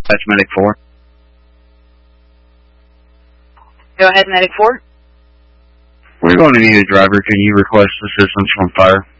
That's Medic 4. Go ahead, Medic 4. We're going to need a driver. Can you request assistance from fire?